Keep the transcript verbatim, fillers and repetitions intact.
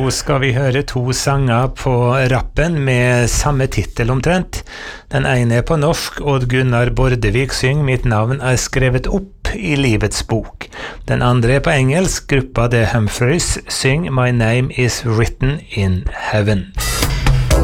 Nå skal vi høre to sanger på rappen med samme titel omtrent. Den ene er på norsk, Odd Gunnar Bordevik syng «Mitt navn er skrevet opp i livets bok». Den andre er på engelsk, gruppa The Humphreys syng «My name is written in heaven».